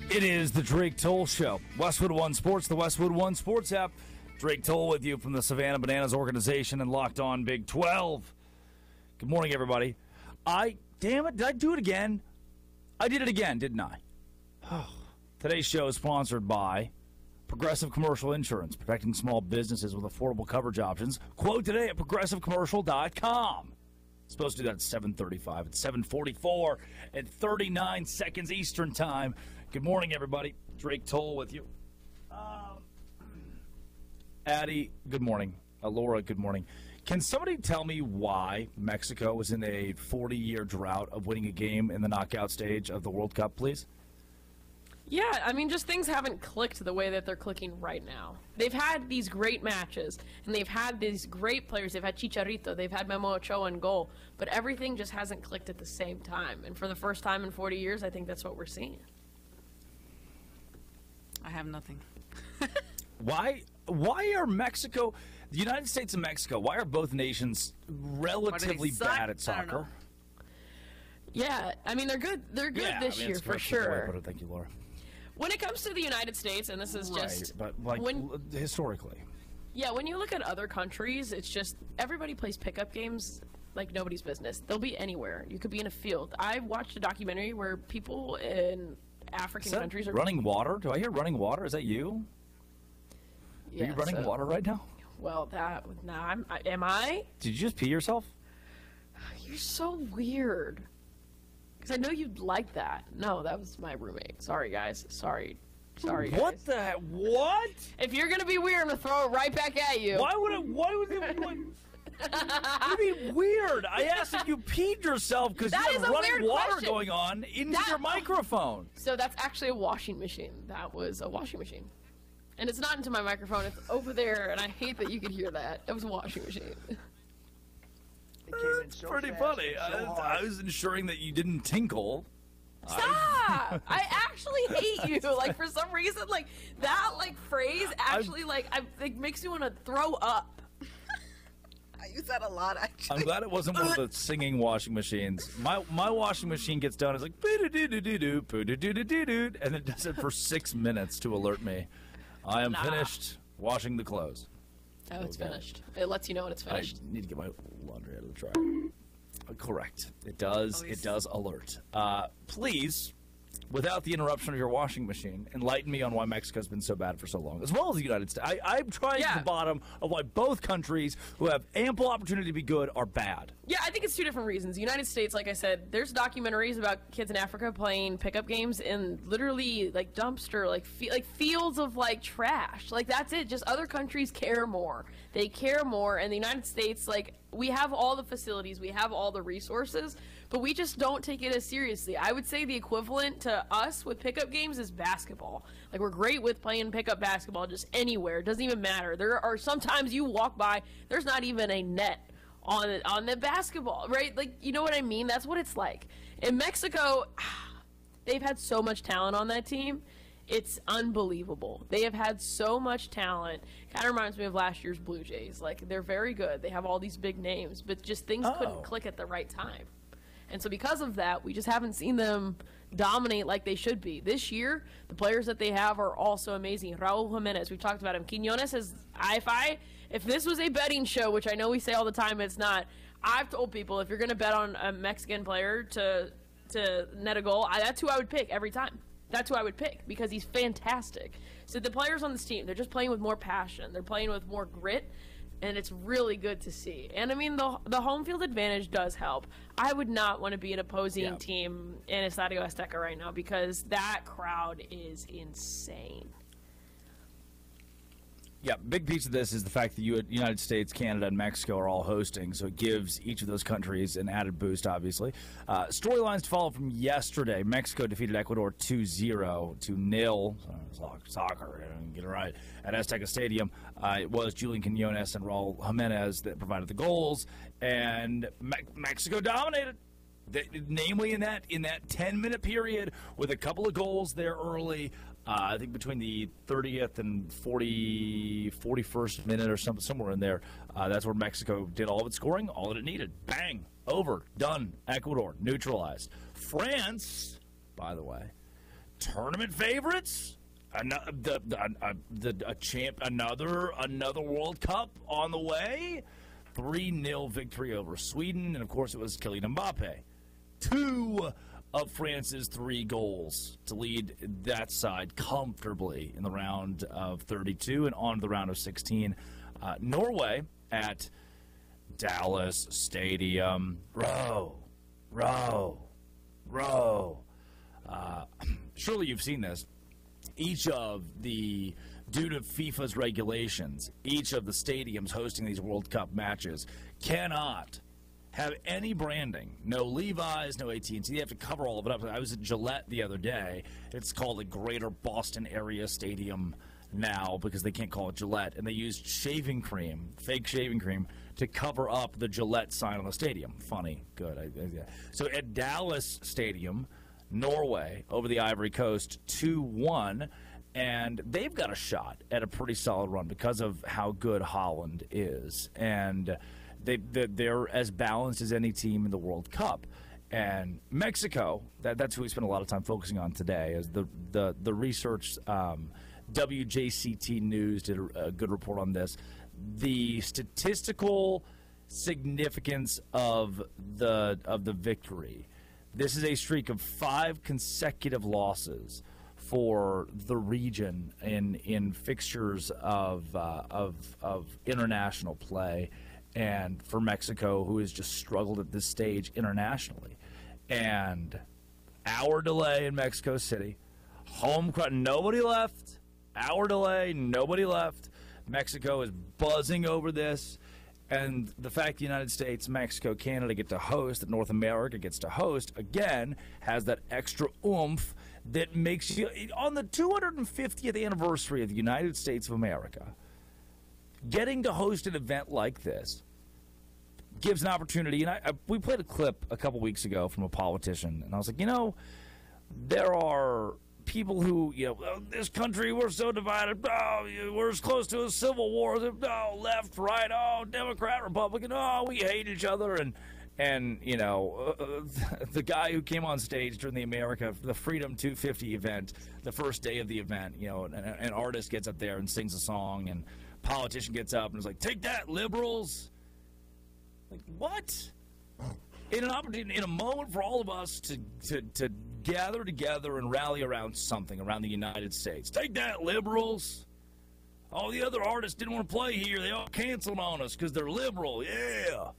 It is the Drake Toll Show. Westwood One Sports, the Westwood One Sports app. Drake Toll with you from the Savannah Bananas organization and Locked On Big 12. Good morning, everybody. Damn it, did I do it again? I did it again, didn't I? Today's show is sponsored by Progressive Commercial Insurance, protecting small businesses with affordable coverage options. Quote today at progressivecommercial.com. Supposed to do that at 7:35. It's 7:44 at 39 seconds Eastern Time. Good morning, everybody. Drake Toll with you. Addie, good morning. Laura, good morning. Can somebody tell me why Mexico was in a 40-year drought of winning a game in the knockout stage of the World Cup, please? Yeah, I mean, just things haven't clicked the way that they're clicking right now. They've had these great matches, and they've had these great players. They've had Chicharito, they've had Memo Ochoa in goal, but everything just hasn't clicked at the same time. And for the first time in 40 years, I think that's what we're seeing. I have nothing. Why are Mexico, the United States and Mexico, why are both nations relatively bad at soccer? Yeah, I mean, they're good. They're good this year for sure. Thank you, Laura. When it comes to the United States, and this is just but historically. Yeah, when you look at other countries, it's just everybody plays pickup games like nobody's business. They'll be anywhere. You could be in a field. I watched a documentary where people in African countries are running water. Do I hear running water? Is that you? Yeah, are you running water right now? Well, am I? Did you just pee yourself? You're so weird. Because I know you'd like that. No, that was my roommate. Sorry, guys. Sorry, guys. What the? What? If you're gonna be weird, I'm gonna throw it right back at you. Why would it? Why would it? What do you mean weird? I asked if you peed yourself because you have running water going on into your microphone. So that's actually a washing machine. That was a washing machine. And it's not into my microphone. It's over there, and I hate that you could hear that. It was a washing machine. It's pretty funny. I was ensuring that you didn't tinkle. Stop! I actually hate you. Like, for some reason, like, that, like, phrase actually, makes me want to throw up. I use that a lot, actually. I'm glad it wasn't one of the singing washing machines. My washing machine gets done. It's like, boo-doo-doo-doo-doo, boo-doo-doo-doo-doo, and it does it for 6 minutes to alert me. I am finished washing the clothes. Oh, it's finished. It lets you know when it's finished. I need to get my laundry out of the dryer. Correct. It does. It does alert. Please, without the interruption of your washing machine, enlighten me on why Mexico's been so bad for so long, as well as the United States. I'm trying to the bottom of why both countries who have ample opportunity to be good are bad. Yeah, I think it's two different reasons. The United States, like I said, there's documentaries about kids in Africa playing pickup games in literally like dumpster, like fields of like trash. Like that's it. Just other countries care more. They care more, and the United States, like, we have all the facilities, we have all the resources, but we just don't take it as seriously. I would say the equivalent to us with pickup games is basketball. Like, we're great with playing pickup basketball just anywhere. It doesn't even matter. There are sometimes you walk by, there's not even a net on the basketball, right? Like, you know what I mean? That's what it's like. In Mexico, they've had so much talent on that team. It's unbelievable. They have had so much talent. Kind of reminds me of last year's Blue Jays. Like, they're very good. They have all these big names, but just things couldn't click at the right time. And so because of that, we just haven't seen them dominate like they should be. This year, the players that they have are also amazing. Raul Jimenez, we've talked about him. Quinones is, if this was a betting show, which I know we say all the time, it's not. I've told people, if you're going to bet on a Mexican player to net a goal, that's who I would pick every time. That's who I would pick because he's fantastic. So the players on this team, they're just playing with more passion. They're playing with more grit, and it's really good to see. And, I mean, the home field advantage does help. I would not want to be an opposing team in Estadio Azteca right now because that crowd is insane. Yeah, big piece of this is the fact that United States, Canada, and Mexico are all hosting, so it gives each of those countries an added boost, obviously. Storylines to follow from yesterday. Mexico defeated Ecuador 2-0 to 0. Soccer, get it right. At Azteca Stadium, it was Julian Quinones and Raul Jimenez that provided the goals, and Mexico dominated. Namely in that 10-minute period with a couple of goals there early. I think between the 30th and 41st minute or somewhere in there, that's where Mexico did all of its scoring, all that it needed. Bang, over, done. Ecuador neutralized. France, by the way, tournament favorites. Another World Cup on the way. 3-0 victory over Sweden, and of course it was Kylian Mbappe. 2 of France's 3 goals to lead that side comfortably in the round of 32 and on to the round of 16. Norway at Dallas Stadium. Row. Surely you've seen this. Due to FIFA's regulations, each of the stadiums hosting these World Cup matches cannot have any branding. No Levi's, no AT&T. They have to cover all of it up. I was at Gillette the other day. It's called the Greater Boston Area Stadium now because they can't call it Gillette. And they used shaving cream, fake shaving cream, to cover up the Gillette sign on the stadium. Funny. Good. So at Dallas Stadium, Norway over the Ivory Coast, 2-1. And they've got a shot at a pretty solid run because of how good Holland is. And they're as balanced as any team in the World Cup. And Mexico, that's who we spent a lot of time focusing on today, is the research. WJCT News did a good report on this. The statistical significance of the victory. This is a streak of 5 consecutive losses for the region in fixtures of international play, and for Mexico, who has just struggled at this stage internationally. And hour delay in Mexico City, home crowd, nobody left. Hour delay, nobody left. Mexico is buzzing over this. And the fact the United States, Mexico, Canada get to host, that North America gets to host, again, has that extra oomph that makes you, on the 250th anniversary of the United States of America, getting to host an event like this gives an opportunity. And we played a clip a couple weeks ago from a politician, and I was like, there are people who, this country, we're so divided. Oh, we're as close to a civil war. Oh, left, right, oh, Democrat, Republican. Oh, we hate each other. And the guy who came on stage during the Freedom 250 event, the first day of the event, an artist gets up there and sings a song, and a politician gets up and is like, "Take that, liberals!" Like, what? In an opportunity, in a moment for all of us to gather together and rally around something, around the United States. Take that, liberals! All the other artists didn't want to play here. They all canceled on us because they're liberal. Yeah.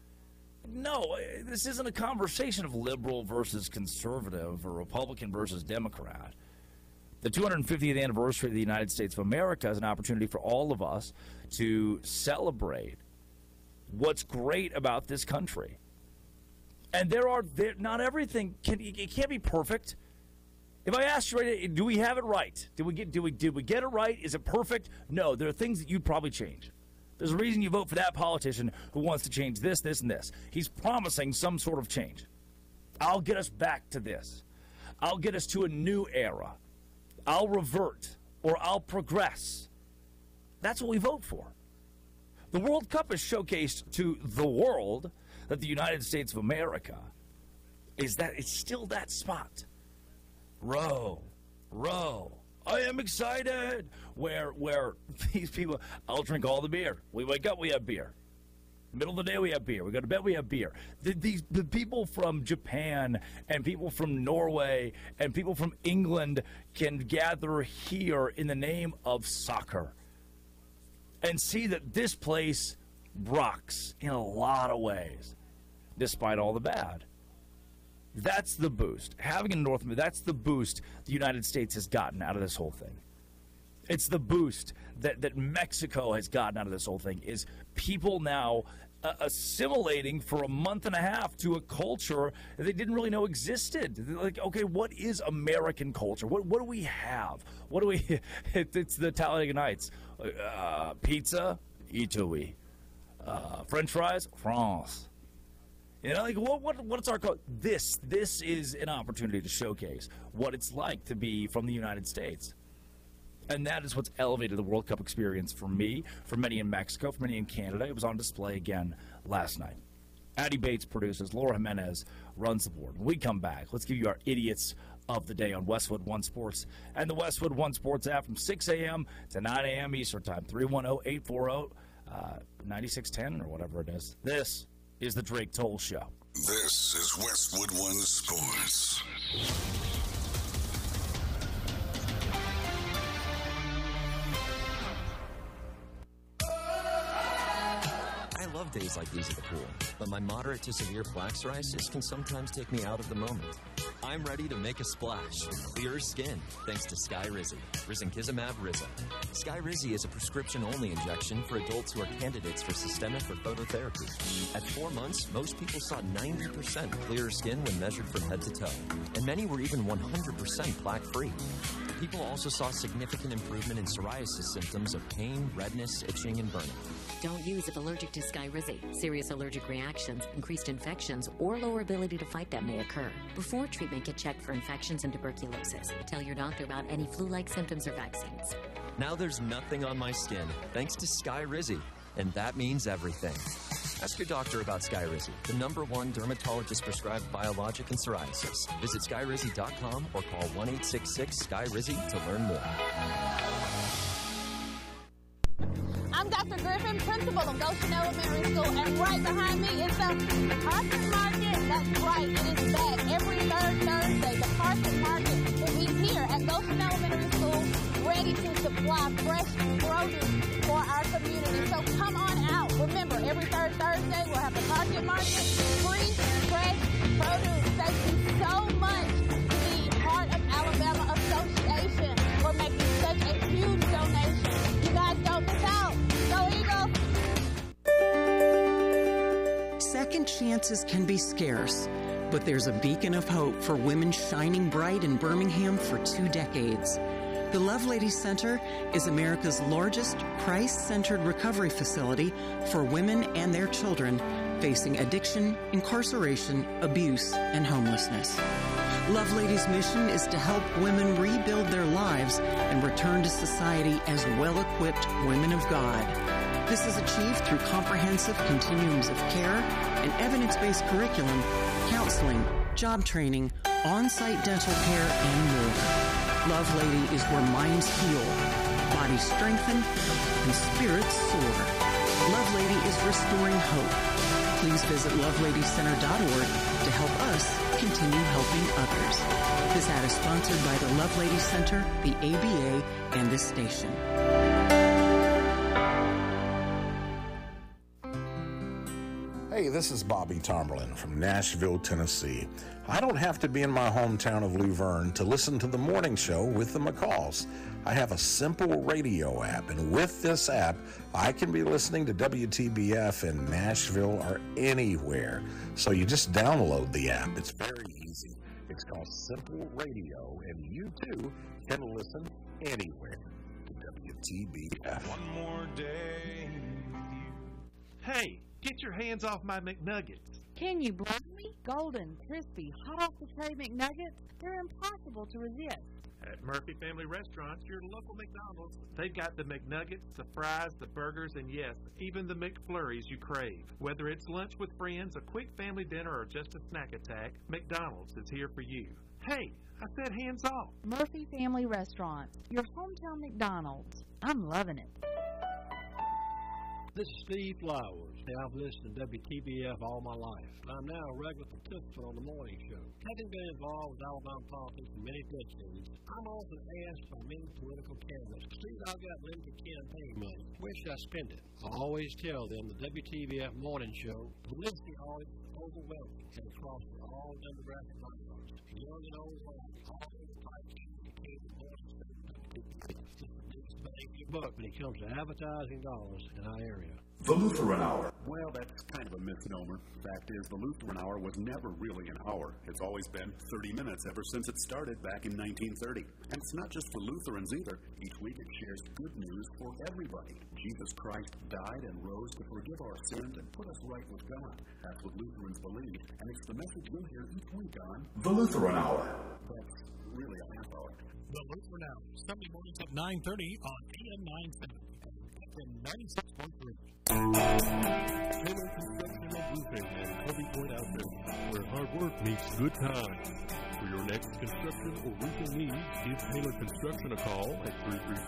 No, this isn't a conversation of liberal versus conservative or Republican versus Democrat. The 250th anniversary of the United States of America is an opportunity for all of us to celebrate what's great about this country. And not everything it can't be perfect. If I asked you, right, do we have it right? Did we get it right? Is it perfect? No, there are things that you'd probably change. There's a reason you vote for that politician who wants to change this, this, and this. He's promising some sort of change. I'll get us back to this. I'll get us to a new era. I'll revert, or I'll progress. That's what we vote for. The World Cup is showcased to the world that the United States of America it's still that spot. Row. I am excited. Where these people, I'll drink all the beer. We wake up, we have beer. Middle of the day, we have beer. We go to bed, we have beer. The people from Japan and people from Norway and people from England can gather here in the name of soccer and see that this place rocks in a lot of ways, despite all the bad. That's the boost. Having a North America, that's the boost the United States has gotten out of this whole thing. It's the boost that Mexico has gotten out of this whole thing, is people now assimilating for a month and a half to a culture that they didn't really know existed. They're like, okay, what is American culture? What do we have? It's the Talladega Nights. Pizza, Italy. French fries, France. What's our culture? This is an opportunity to showcase what it's like to be from the United States. And that is what's elevated the World Cup experience for me, for many in Mexico, for many in Canada. It was on display again last night. Addie Bates produces. Laura Jimenez runs the board. When we come back, let's give you our idiots of the day on Westwood One Sports and the Westwood One Sports app from 6 a.m. to 9 a.m. Eastern Time, 310-840-9610 or whatever it is. This is the Drake Toll Show. This is Westwood One Sports. I love days like these at the pool, but my moderate to severe plaque psoriasis can sometimes take me out of the moment. I'm ready to make a splash with clearer skin thanks to Skyrizi, Risankizumab Rizza. Skyrizi is a prescription-only injection for adults who are candidates for systemic or phototherapy. At 4 months, most people saw 90% clearer skin when measured from head to toe, and many were even 100% plaque-free. People also saw significant improvement in psoriasis symptoms of pain, redness, itching, and burning. Don't use if allergic to Skyrizi. Serious allergic reactions, increased infections, or lower ability to fight them may occur. Before treatment, get checked for infections and tuberculosis. Tell your doctor about any flu-like symptoms or vaccines. Now there's nothing on my skin thanks to Skyrizi, and that means everything. Ask your doctor about Skyrizi, the #1 dermatologist-prescribed biologic in psoriasis. Visit Skyrizi.com or call 1-866-SKY-RIZZI to learn more. I'm Dr. Griffin, principal of Goshen Elementary School, and right behind me is the Carson Market. That's right, it is back every third Thursday. The Carson Market will be here at Goshen Elementary School, ready to supply fresh produce for our community. So come on out. Remember, every third Thursday we'll have the Carson Market, free, fresh produce. Thank you so much to the Heart of Alabama Association for making such a huge donation. You guys don't miss out. Go Eagles! Second chances can be scarce, but there's a beacon of hope for women shining bright in Birmingham for 2 decades. The Lovelady Center is America's largest Christ-centered recovery facility for women and their children facing addiction, incarceration, abuse, and homelessness. Lovelady's mission is to help women rebuild their lives and return to society as well-equipped women of God. This is achieved through comprehensive continuums of care and evidence-based curriculum, counseling, job training, on-site dental care, and more. Lovelady is where minds heal, bodies strengthen, and spirits soar. Lovelady is restoring hope. Please visit loveladycenter.org to help us continue helping others. This ad is sponsored by the Lovelady Center, the ABA, and this station. Hey, this is Bobby Tomberlin from Nashville, Tennessee. I don't have to be in my hometown of Luverne to listen to the morning show with the McCalls. I have a simple radio app, and with this app, I can be listening to WTBF in Nashville or anywhere. So you just download the app. It's very easy. It's called Simple Radio, and you too can listen anywhere to WTBF. One more day with you. Hey, get your hands off my McNuggets. Can you blame me? Golden, crispy, hot off the tray McNuggets? They're impossible to resist. At Murphy Family Restaurants, your local McDonald's, they've got the McNuggets, the fries, the burgers, and yes, even the McFlurries you crave. Whether it's lunch with friends, a quick family dinner, or just a snack attack, McDonald's is here for you. Hey, I said hands off. Murphy Family Restaurants, your hometown McDonald's. I'm loving it. This is Steve Flowers. I've listened to WTBF all my life. I'm now a regular participant on the morning show. Having been involved with Alabama politics for many decades, I'm often asked by many political candidates, Steve, I've got limited campaign money. Where should I spend it? I always tell them the WTBF morning show, publicity always overwhelming and across all demographic lines. Young and old, all types buck when it comes to advertising dollars in our area. The Lutheran Hour. Well, that's kind of a misnomer. Fact is, the Lutheran Hour was never really an hour. It's always been 30 minutes ever since it started back in 1930. And it's not just for Lutherans either. Each week it shares good news for everybody. Jesus Christ died and rose to forgive our sins and put us right with God. That's what Lutherans believe, and it's the message you'll hear each week on The Lutheran Hour. That's really a half hour. The Lutheran Hour, Sunday mornings at 9:30 on AM 970 and 96.3. Taylor Construction and Roofing and Covey Point Outfitters, where hard work meets good times. For your next construction or roofing needs, give Taylor Construction a call at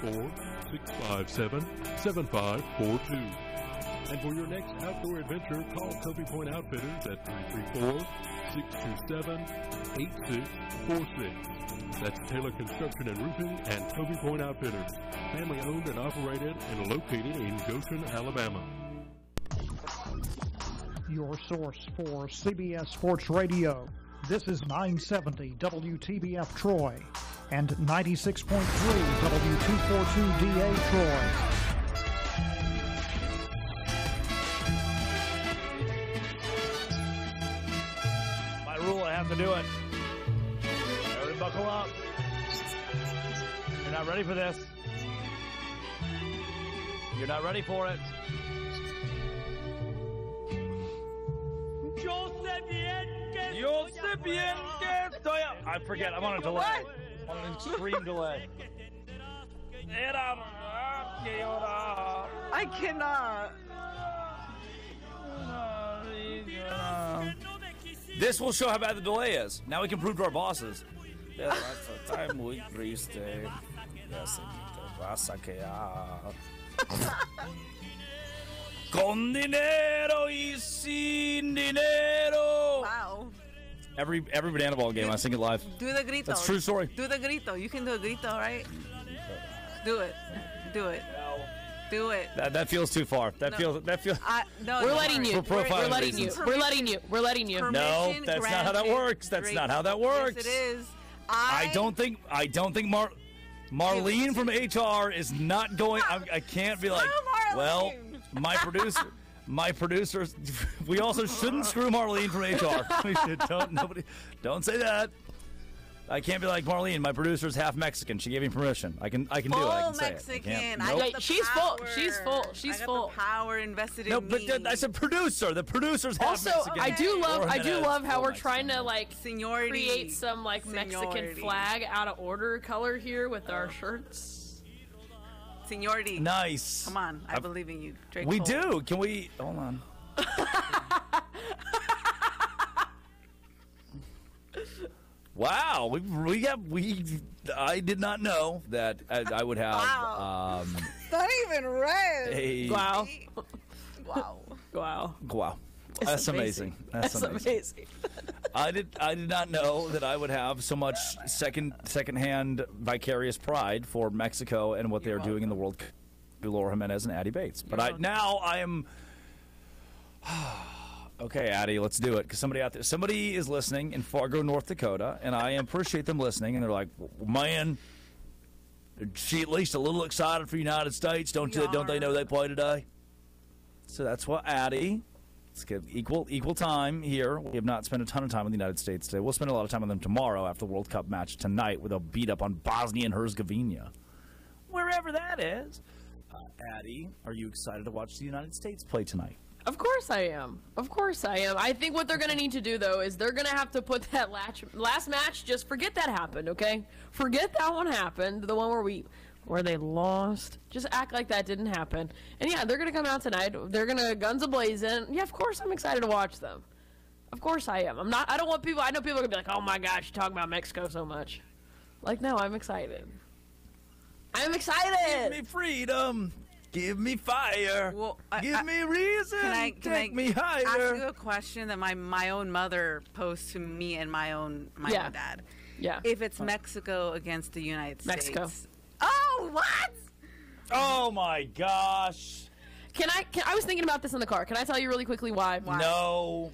334-657-7542. And for your next outdoor adventure, call Toby Point Outfitters at 334-627-8646. That's Taylor Construction and Roofing and Toby Point Outfitters. Family owned and operated and located in Goshen, Alabama. Your source for CBS Sports Radio. This is 970 WTBF Troy and 96.3 W242DA Troy. By rule, I have to do it. Everybody buckle up. You're not ready for this. You're not ready for it. Yo sé bien que estoy. I forget. I'm on a delay. On an extreme delay. I cannot. This will show how bad the delay is. Now we can prove to our bosses. That's the time we reached. Con dinero y sin dinero. Wow. Every banana ball game, I sing it live. Do the grito. That's a true story. Do the grito. You can do a grito, right? Do it. Do it. Do it. That feels too far. That feels. No, We're letting you. For profiling We're letting you. reasons. We're letting you. We're letting you. No, that's not how that works. That's not how that works. Yes, it is. I don't think Marlene from HR is not going. I can't be like, well, my producers. We also shouldn't screw Marlene from HR. We should, don't say that. I can't be like Marlene. My producer's half Mexican. She gave me permission. I can do it. I can say Mexican. it. She's full. She's full. She's full. Power invested in No, me. but I said producer. The producer's half Also, Mexican. I do love how we're trying to Seniority. create some Mexican flag out of order color here with our shirts. Seniority. Nice. Come on, I believe in you, Drake. We Cole. do. Can we? Hold on. Wow, I did not know that I would have. Wow. Not even red. Wow. Wow. Wow. Wow. That's amazing. That's amazing. I did not know that I would have so much secondhand vicarious pride for Mexico and what they are doing in the World Cup. Laura Jimenez and Addie Bates. But I am. Okay, Addie, let's do it. Because somebody is listening in Fargo, North Dakota, and I appreciate them listening. And they're like, man, is she at least a little excited for the United States? Don't they know they play today? So that's what Addie. Let's give equal time here. We have not spent a ton of time with the United States today. We'll spend a lot of time with them tomorrow after the World Cup match tonight with a beat up on Bosnia and Herzegovina, wherever that is. Addie, are you excited to watch the United States play tonight? Of course I am. Of course I am. I think what they're going to need to do, though, is they're going to have to put that last match, just forget that happened, okay? Forget that one happened, the one where they lost. Just act like that didn't happen. And, yeah, they're going to come out tonight. They're going to guns a-blazing. Yeah, of course I'm excited to watch them. Of course I am. I don't want people, I know people are going to be like, oh, my gosh, you talk about Mexico so much. Like, no, I'm excited. I'm excited. Give me freedom. Give me fire. Well, give me reason. Take me higher. Ask you a question that my own mother posed to me and my own dad. Yeah. If it's Mexico against the United States. Mexico. Oh, what? Oh my gosh. I was thinking about this in the car. Can I tell you really quickly why? No.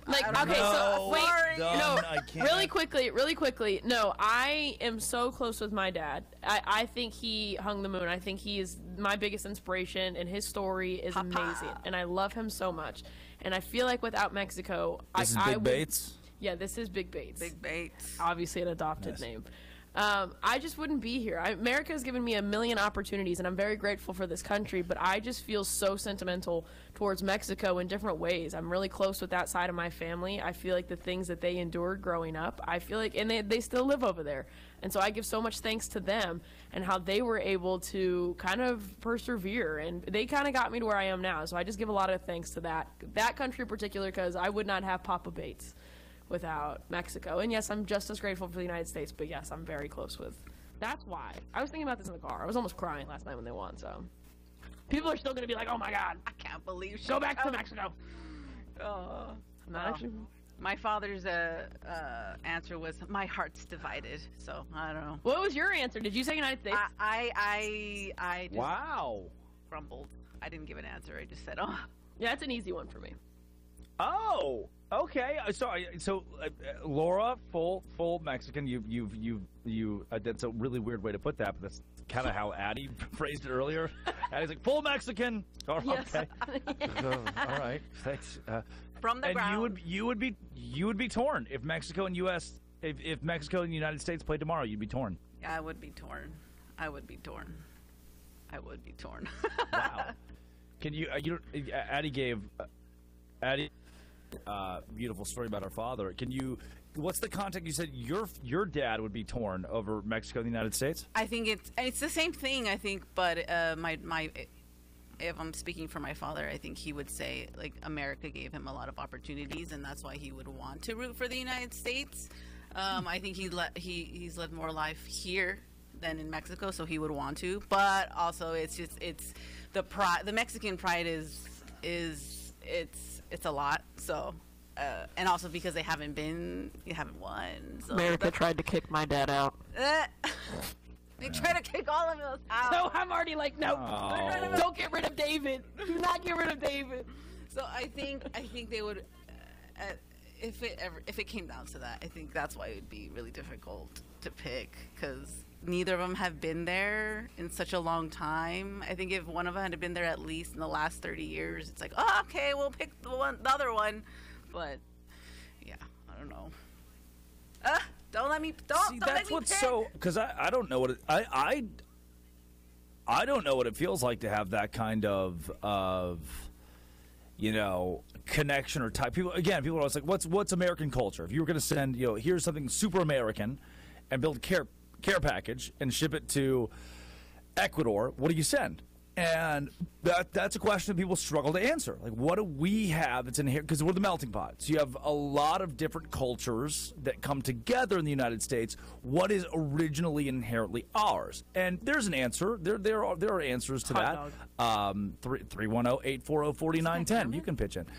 I can't. Really quickly. No, I am so close with my dad. I think he hung the moon. I think he is my biggest inspiration, and his story is amazing. And I love him so much. And I feel like without Mexico, this is Big Bates? Yeah, this is Big Bates. Big Bates. Obviously an adopted name. I just wouldn't be here. America has given me a million opportunities, and I'm very grateful for this country, but I just feel so sentimental towards Mexico in different ways. I'm really close with that side of my family. I feel like the things that they endured growing up, I feel like, and they still live over there. And so I give so much thanks to them and how they were able to kind of persevere, and they kind of got me to where I am now. So I just give a lot of thanks to that country in particular, because I would not have Papa Bates without Mexico. And yes, I'm just as grateful for the United States, but yes, I'm very close with. That's why. I was thinking about this in the car. I was almost crying last night when they won, so. People are still going to be like, oh my God. I can't believe Go back to Mexico. My father's answer was, my heart's divided. So, I don't know. What was your answer? Did you say United States? I just Wow. grumbled. I didn't give an answer. I just said, oh. Yeah, that's an easy one for me. Oh, okay. So Laura, full Mexican. That's a really weird way to put that, but that's kind of how Addie phrased it earlier. Addie's like full Mexican. Oh, Yes. okay. All right. Thanks. From the and ground. you would be torn if Mexico and U.S. If Mexico and the United States played tomorrow, you'd be torn. I would be torn. Wow. Can you? Addie gave Addie beautiful story about her father. Can you? What's the context? You said your dad would be torn over Mexico and the United States. I think it's the same thing. I think, but if I'm speaking for my father, I think he would say like America gave him a lot of opportunities, and that's why he would want to root for the United States. I think he's led more life here than in Mexico, so he would want to. But also, it's the pride. The Mexican pride is a lot. So, and also because you haven't won. So America tried to kick my dad out. They try to kick all of us out. So I'm already like, no, Oh. don't get rid of David. Do not get rid of David. So I think they would, if it came down to that, I think that's why it would be really difficult to pick because neither of them have been there in such a long time. I think if one of them had been there at least in the last 30 years, it's like, oh, okay, we'll pick the other one. But yeah, I don't know. Don't let me. See, that's what's pick. so because I don't know what it, I don't know what it feels like to have that kind of connection or type. People are always like, what's American culture? If you were going to send here's something super American and build a care package and ship it to Ecuador, what do you send? And that's a question that people struggle to answer. Like, what do we have that's in here? Because we're the melting pot. So you have a lot of different cultures that come together in the United States. What is originally inherently ours? And there's an answer. There are answers to that. 310-840-4910. You can pitch in.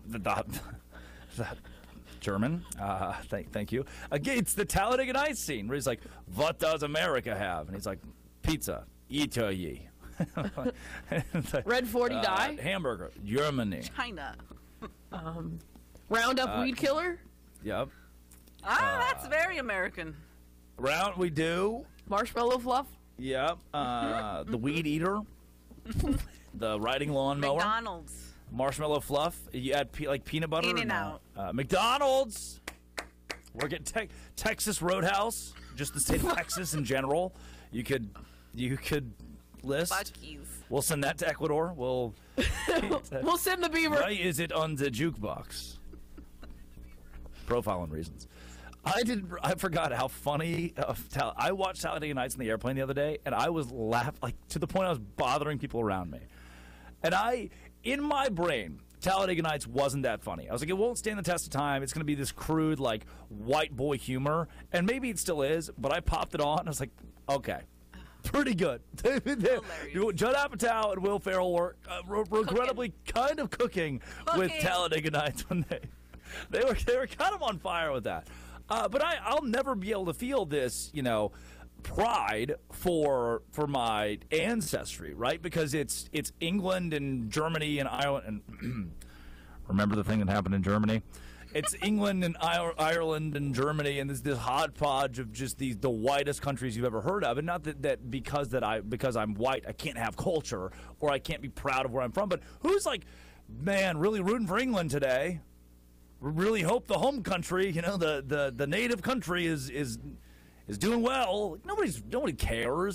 German. Thank you. Again, it's the Talladega Nights scene where he's like, "What does America have?" And he's like, "Pizza, Italy." Red 40 die. Hamburger, Germany. China. Roundup weed killer. Yep. That's very American. We do. Marshmallow fluff. Yep. The weed eater. The riding lawnmower. McDonald's. Marshmallow fluff. You add like peanut butter. In-N-Out. McDonald's. We're getting Texas Roadhouse. Just the state of Texas in general. You could list. Buc-ee's. We'll send that to Ecuador. We'll send the beaver. Why is it on the jukebox? Profiling reasons. I forgot how funny. I watched Talladega Nights in the airplane the other day, and I was laughing to the point I was bothering people around me. And in my brain, Talladega Nights wasn't that funny. I was like, it won't stand the test of time. It's going to be this crude, like, white boy humor. And maybe it still is, but I popped it on, and I was like, okay. Pretty good. Judd Apatow and Will Ferrell were regrettably kind of cooking with Talladega Nights when they were kind of on fire with that. But I'll never be able to feel this, pride for my ancestry, right? Because it's England and Germany and Ireland. And remember the thing that happened in Germany? It's England and Ireland and Germany, and this hodgepodge of just the whitest countries you've ever heard of. And not that because I'm white, I can't have culture or I can't be proud of where I'm from. But who's like, man, really rooting for England today? Really hope the home country, the native country is doing well. Nobody cares.